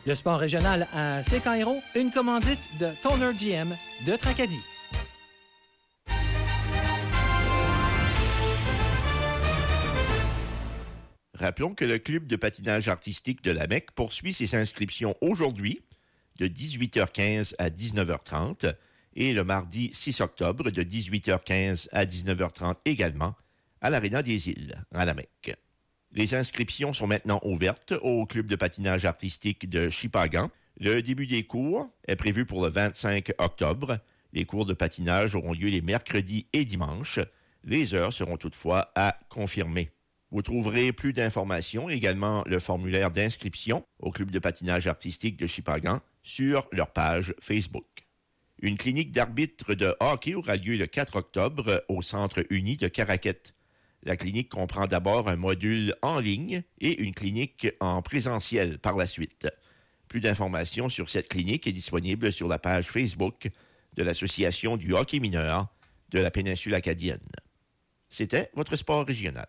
Le sport régional à Sécan-Hérault, une commandite de Toner GM de Tracadie. Rappelons que le club de patinage artistique de la Mecque poursuit ses inscriptions aujourd'hui de 18h15 à 19h30 et le mardi 6 octobre de 18h15 à 19h30 également à l'Aréna des Îles, à la Mecque. Les inscriptions sont maintenant ouvertes au club de patinage artistique de Shippagan. Le début des cours est prévu pour le 25 octobre. Les cours de patinage auront lieu les mercredis et dimanches. Les heures seront toutefois à confirmer. Vous trouverez plus d'informations, également le formulaire d'inscription au club de patinage artistique de Shippagan sur leur page Facebook. Une clinique d'arbitre de hockey aura lieu le 4 octobre au Centre uni de Caraquette. La clinique comprend d'abord un module en ligne et une clinique en présentiel par la suite. Plus d'informations sur cette clinique est disponible sur la page Facebook de l'Association du hockey mineur de la péninsule acadienne. C'était votre sport régional.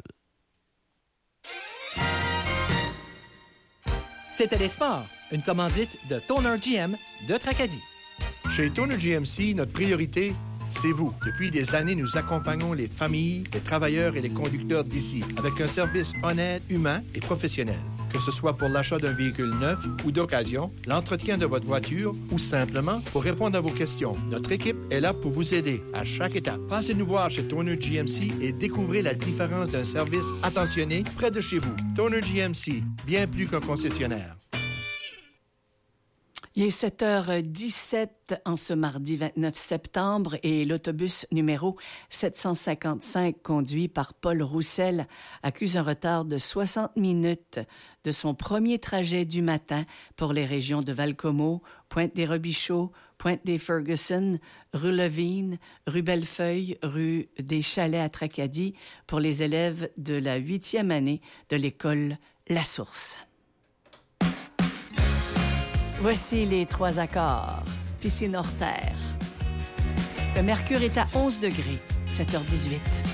C'était les sports, une commandite de Toner GM de Tracadie. Chez Toner GMC, notre priorité, c'est vous. Depuis des années, nous accompagnons les familles, les travailleurs et les conducteurs d'ici avec un service honnête, humain et professionnel. Que ce soit pour l'achat d'un véhicule neuf ou d'occasion, l'entretien de votre voiture ou simplement pour répondre à vos questions. Notre équipe est là pour vous aider à chaque étape. Passez nous voir chez Toner GMC et découvrez la différence d'un service attentionné près de chez vous. Toner GMC, bien plus qu'un concessionnaire. Il est 7h17 en ce mardi 29 septembre et l'autobus numéro 755 conduit par Paul Roussel accuse un retard de 60 minutes de son premier trajet du matin pour les régions de Val-Comeau, Pointe-des-Robichaux, Pointe-des-Ferguson, rue Levine, rue Bellefeuille, rue des Chalets à Tracadie pour les élèves de la 8e année de l'école La Source. Voici les 3 accords. Piscine hors terre. Le mercure est à 11 degrés, 7h18.